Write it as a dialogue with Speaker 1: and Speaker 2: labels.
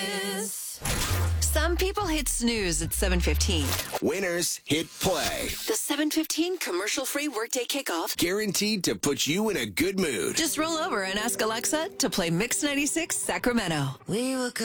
Speaker 1: Kiss. Some people hit snooze at 7:15.
Speaker 2: Winners hit play.
Speaker 1: The 7:15 commercial-free workday kickoff.
Speaker 2: Guaranteed to put you in a good mood.
Speaker 1: Just roll over and ask Alexa to play Mix 96 Sacramento. We will